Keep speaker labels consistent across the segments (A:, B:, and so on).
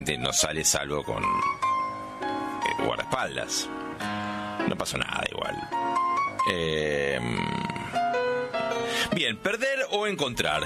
A: no sale salvo con guardaespaldas. No pasó nada igual. Bien, perder o encontrar.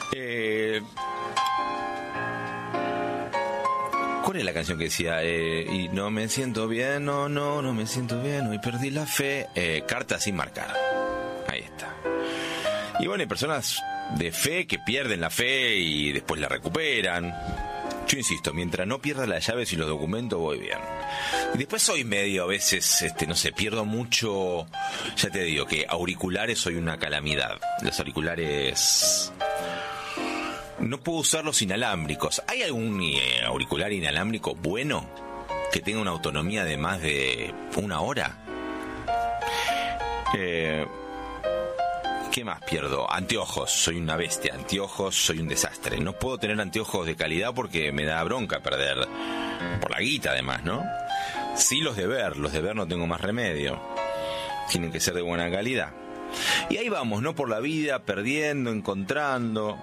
A: ¿Cuál es la canción que decía? Y no me siento bien, no me siento bien, hoy perdí la fe. Carta sin marcar. Ahí está. Y bueno, hay personas de fe que pierden la fe y después la recuperan. Yo insisto, mientras no pierda las llaves y los documentos, voy bien. Y después soy medio, a veces, no sé, pierdo mucho. Ya te digo que auriculares soy una calamidad. Los auriculares no puedo usarlos inalámbricos. ¿Hay algún auricular inalámbrico bueno que tenga una autonomía de más de 1 hora? ¿Qué más pierdo? Anteojos, soy una bestia. Anteojos, soy un desastre. No puedo tener anteojos de calidad porque me da bronca perder. Por la guita, además, ¿no? Sí, los de ver no tengo más remedio. Tienen que ser de buena calidad. Y ahí vamos, ¿no? Por la vida, perdiendo, encontrando.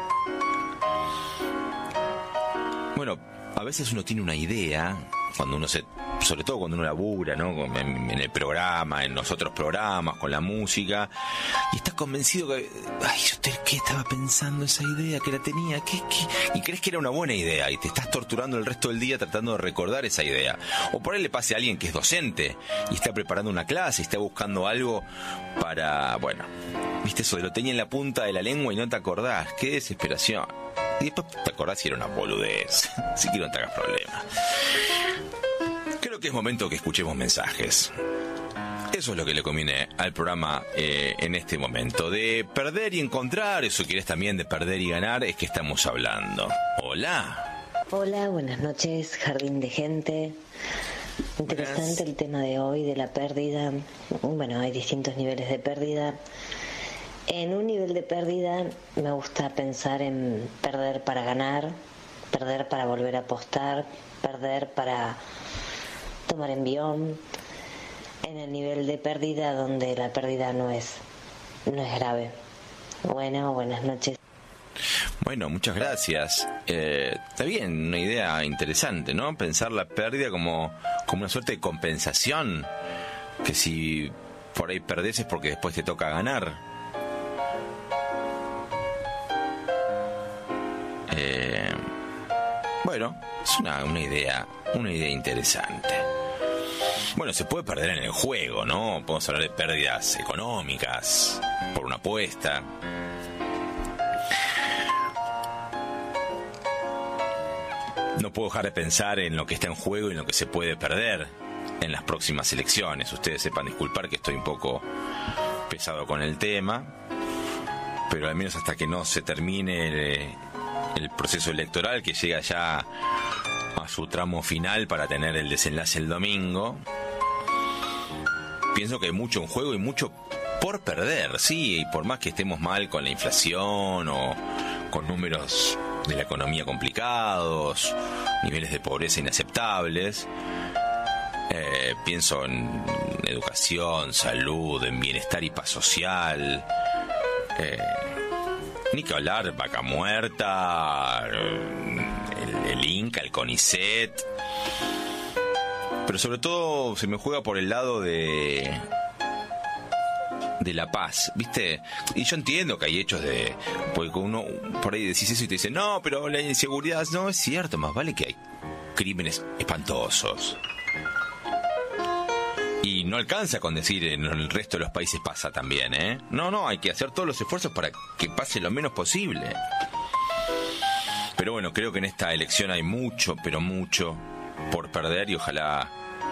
A: Bueno, a veces uno tiene una idea, cuando uno sobre todo cuando uno labura, ¿no? En el programa, en los otros programas, con la música, y estás convencido que, ¿usted qué estaba pensando esa idea que la tenía? ¿Qué? Y crees que era una buena idea y te estás torturando el resto del día tratando de recordar esa idea. O por ahí le pase a alguien que es docente y está preparando una clase y está buscando algo para, bueno, viste eso de lo tenía en la punta de la lengua y no te acordás. Qué desesperación. Y después te acordás si era una boludez. Así que no te hagas problemas. Creo que es momento que escuchemos mensajes. Eso es lo que le conviene al programa en este momento. De perder y encontrar, eso querés también de perder y ganar, es que estamos hablando. Hola.
B: Hola, buenas noches, Jardín de Gente. Interesante el tema de hoy, de la pérdida. Bueno, hay distintos niveles de pérdida. En un nivel de pérdida me gusta pensar en perder para ganar, perder para volver a apostar, perder para tomar envión. En el nivel de pérdida donde la pérdida no es grave. Bueno, buenas noches.
A: Bueno, muchas gracias. Está bien, una idea interesante, ¿no? Pensar la pérdida como una suerte de compensación, que si por ahí perdés es porque después te toca ganar. Bueno, es una idea interesante. Bueno, se puede perder en el juego, ¿no? Podemos hablar de pérdidas económicas por una apuesta. No puedo dejar de pensar en lo que está en juego y en lo que se puede perder en las próximas elecciones. Ustedes sepan disculpar que estoy un poco pesado con el tema, pero al menos hasta que no se termine el proceso electoral, que llega ya a su tramo final para tener el desenlace el domingo, pienso que hay mucho en juego y mucho por perder, sí, y por más que estemos mal con la inflación o con números de la economía complicados, niveles de pobreza inaceptables, pienso en educación, salud, en bienestar y paz social, ni que hablar Vaca Muerta, el Inca, el CONICET, pero sobre todo se me juega por el lado de la paz, ¿viste? Y yo entiendo que hay hechos porque uno por ahí decís eso y te dice, no, pero la inseguridad, no, es cierto, más vale que hay crímenes espantosos. Y no alcanza con decir en el resto de los países pasa también, ¿eh? No, hay que hacer todos los esfuerzos para que pase lo menos posible. Pero bueno, creo que en esta elección hay mucho, pero mucho por perder y ojalá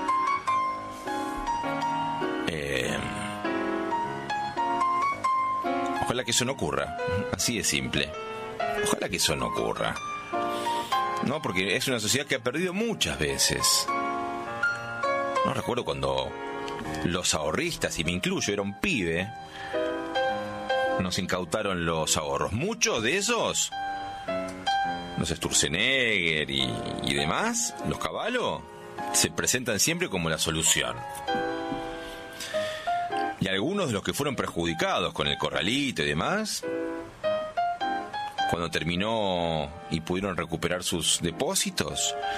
A: que eso no ocurra. Así de simple. Ojalá que eso no ocurra. No, porque es una sociedad que ha perdido muchas veces. No recuerdo cuando los ahorristas, y me incluyo, era un pibe, nos incautaron los ahorros. Muchos de esos, los Sturzenegger y demás, los Cavallo, se presentan siempre como la solución. Y algunos de los que fueron perjudicados con el corralito y demás, cuando terminó y pudieron recuperar sus depósitos,